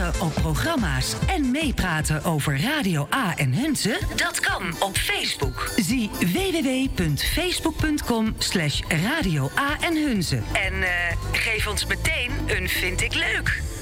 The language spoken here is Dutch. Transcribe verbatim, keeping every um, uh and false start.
reageren op programma's en meepraten over Radio A en Hunze? Dat kan op Facebook. Zie w w w punt facebook punt com slash radio A en Hunze. En uh, geef ons meteen een vind ik leuk.